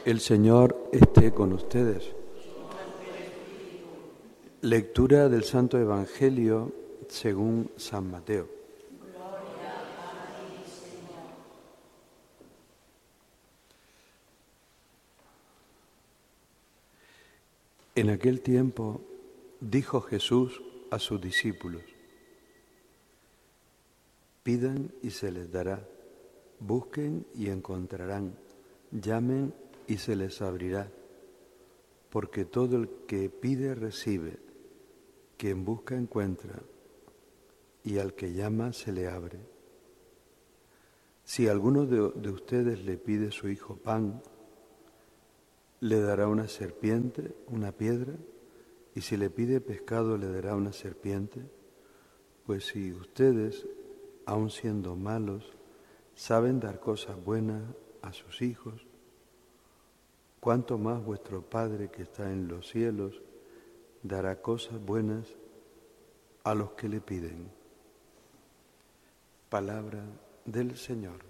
El Señor esté con ustedes. Lectura del Santo Evangelio según San Mateo. En aquel tiempo dijo Jesús a sus discípulos: pidan y se les dará, busquen y encontrarán, llamen y se les abrirá, porque todo el que pide recibe, quien busca encuentra, y al que llama se le abre. Si alguno de ustedes le pide a su hijo pan, ¿le dará una serpiente, una piedra? Y si le pide pescado, ¿le dará una serpiente? Pues si ustedes, aun siendo malos, saben dar cosas buenas a sus hijos, ¿cuánto más vuestro Padre que está en los cielos dará cosas buenas a los que le piden? Palabra del Señor.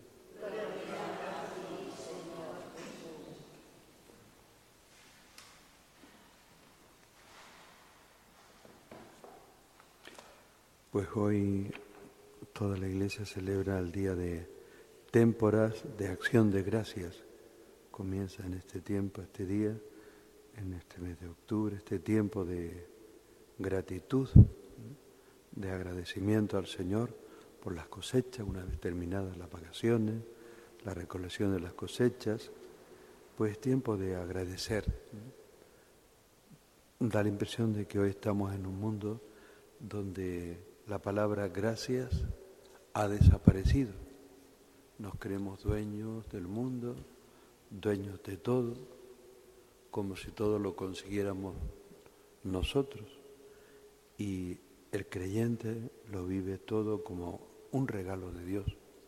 Pues hoy toda la Iglesia celebra el día de Témporas de Acción de Gracias. Comienza en este tiempo, este día, en este mes de octubre, este tiempo de gratitud, de agradecimiento al Señor por las cosechas, una vez terminadas las vacaciones, la recolección de las cosechas, pues es tiempo de agradecer. Da la impresión de que hoy estamos en un mundo donde la palabra gracias ha desaparecido. Nos creemos dueños del mundo, dueños de todo, como si todo lo consiguiéramos nosotros. Y el creyente lo vive todo como un regalo de Dios,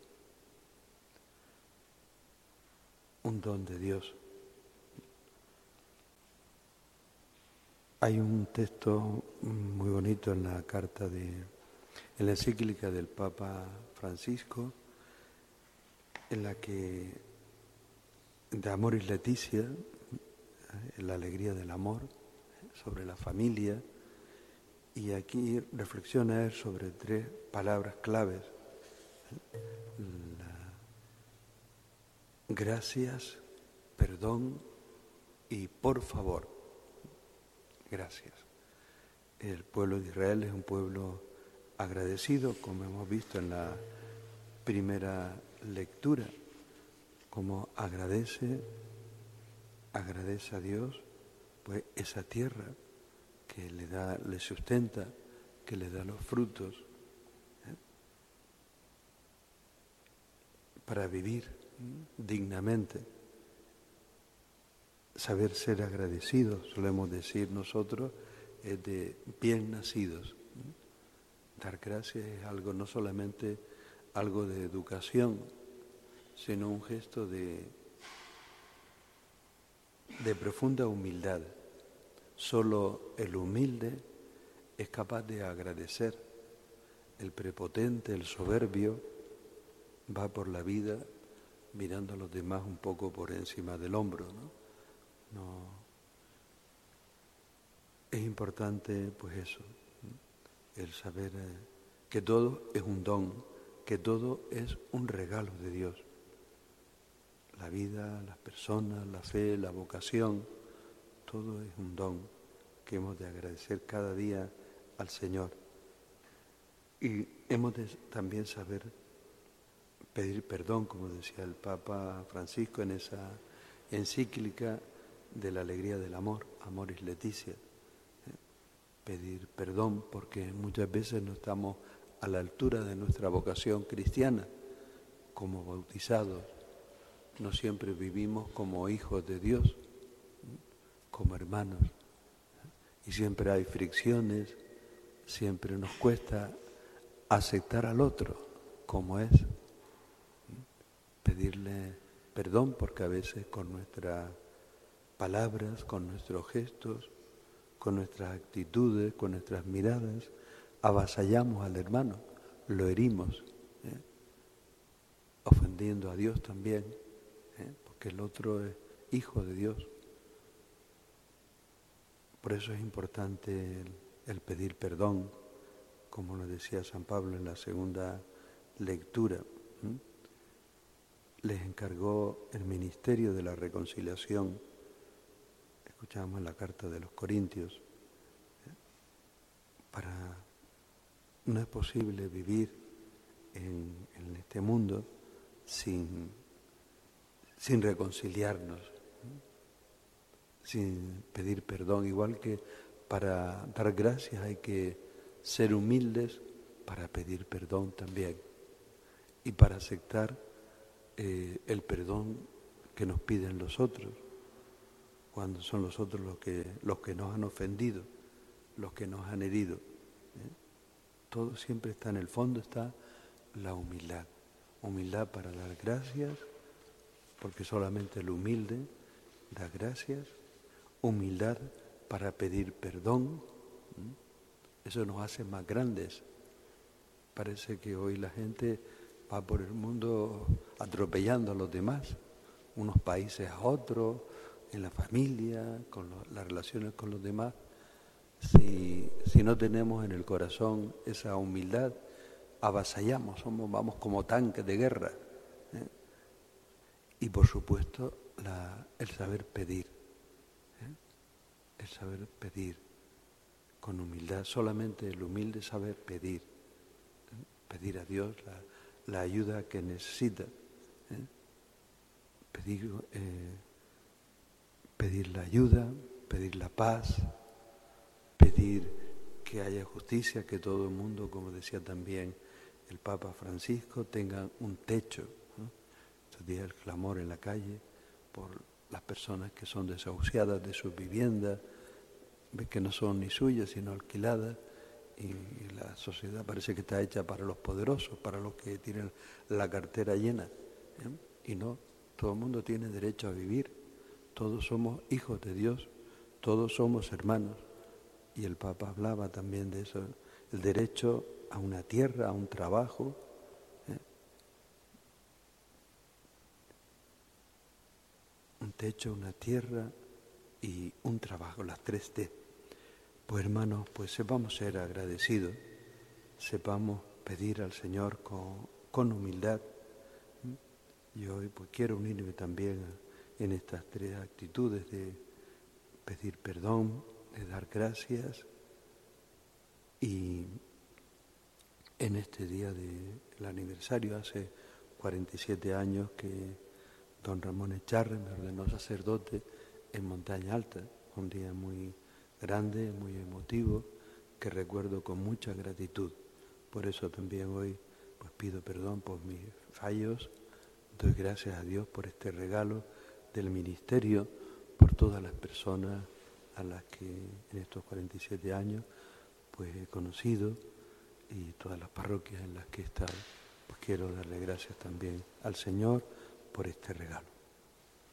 un don de Dios. Hay un texto muy bonito en la en la encíclica del Papa Francisco, en la que de Amoris Laetitia, la alegría del amor, sobre la familia, y aquí reflexiona él sobre 3 palabras claves: gracias, perdón y por favor. Gracias. El pueblo de Israel es un pueblo agradecido, como hemos visto en la primera lectura, como agradece a Dios, pues esa tierra que le sustenta, que le da los frutos, para vivir dignamente. Saber ser agradecidos, solemos decir nosotros, es de bien nacidos. Dar gracias es algo, no solamente algo de educación, sino un gesto de profunda humildad. Solo el humilde es capaz de agradecer. El prepotente, el soberbio, va por la vida mirando a los demás un poco por encima del hombro, ¿no? Es importante, pues eso, el saber que todo es un don, que todo es un regalo de Dios. La vida, las personas, la fe, la vocación, todo es un don que hemos de agradecer cada día al Señor. Y hemos de también saber pedir perdón, como decía el Papa Francisco en esa encíclica de la alegría del amor, Amoris Laetitia. Pedir perdón porque muchas veces no estamos a la altura de nuestra vocación cristiana como bautizados. No siempre vivimos como hijos de Dios, como hermanos. Y siempre hay fricciones, siempre nos cuesta aceptar al otro como es. Pedirle perdón porque a veces con nuestras palabras, con nuestros gestos, con nuestras actitudes, con nuestras miradas, avasallamos al hermano, lo herimos, ofendiendo a Dios también, porque el otro hijos de Dios. Por eso es importante el pedir perdón, como lo decía San Pablo en la segunda lectura. Les encargó el ministerio de la reconciliación. Escuchamos en la carta de los Corintios. No es posible vivir en este mundo sin reconciliarnos, sin pedir perdón. Igual que para dar gracias hay que ser humildes, para pedir perdón también y para aceptar el perdón que nos piden los otros, cuando son los otros los que nos han ofendido, los que nos han herido. Todo siempre está en el fondo, está la humildad. Humildad para dar gracias, porque solamente el humilde da gracias. Humildad para pedir perdón. Eso nos hace más grandes. Parece que hoy la gente va por el mundo atropellando a los demás, unos países a otros, en la familia, con las relaciones con los demás. Si no tenemos en el corazón esa humildad, avasallamos, vamos como tanques de guerra. Y por supuesto el saber pedir, el saber pedir con humildad. Solamente el humilde sabe pedir, pedir a Dios la ayuda que necesita, pedir la ayuda, pedir la paz, pedir que haya justicia, que todo el mundo, como decía también el Papa Francisco, tenga un techo. Estos días el clamor en la calle por las personas que son desahuciadas de sus viviendas, que no son ni suyas sino alquiladas, y la sociedad parece que está hecha para los poderosos, para los que tienen la cartera llena, y no, todo el mundo tiene derecho a vivir, todos somos hijos de Dios, todos somos hermanos. Y el Papa hablaba también de eso, el derecho a una tierra, a un trabajo. Un techo, una tierra y un trabajo, las 3T. Pues hermanos, pues sepamos ser agradecidos, sepamos pedir al Señor con humildad. Y hoy pues quiero unirme también en estas 3 actitudes de pedir perdón, de dar gracias, y en este día del aniversario, hace 47 años que don Ramón Echarre me ordenó sacerdote en Montaña Alta, un día muy grande, muy emotivo, que recuerdo con mucha gratitud. Por eso también hoy pues pido perdón por mis fallos, doy gracias a Dios por este regalo del ministerio, por todas las personas a las que en estos 47 años pues he conocido y todas las parroquias en las que he estado. Pues quiero darle gracias también al Señor por este regalo.